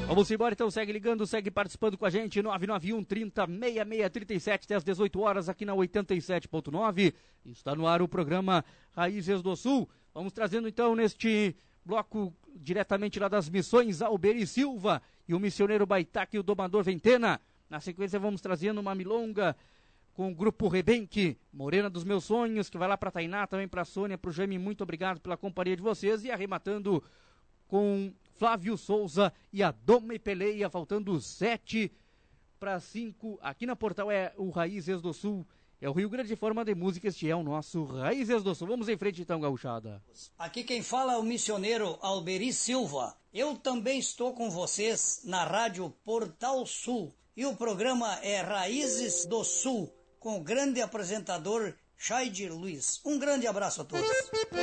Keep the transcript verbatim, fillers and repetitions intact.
Vamos embora então, segue ligando, segue participando com a gente, nove nove um, trinta, sessenta e seis, trinta e sete, até às dezoito horas aqui na oitenta e sete ponto nove. Está no ar o programa Raízes do Sul. Vamos trazendo então neste bloco diretamente lá das Missões, Alberi Silva e o missioneiro Baitaque e o domador Ventena. Na sequência vamos trazendo uma milonga com o grupo Rebenque, Morena dos Meus Sonhos, que vai lá para Tainá, também para Sônia, para o Jaime, muito obrigado pela companhia de vocês. E arrematando com Flávio Souza e a Doma e Peleia, faltando sete para cinco. Aqui na Portal é o Raízes do Sul, é o Rio Grande de Forma de Música, este é o nosso Raízes do Sul. Vamos em frente então, gauchada. Aqui quem fala é o missioneiro Alberi Silva. Eu também estou com vocês na Rádio Portal Sul. E o programa é Raízes do Sul, com o grande apresentador Chaide Luiz. Um grande abraço a todos.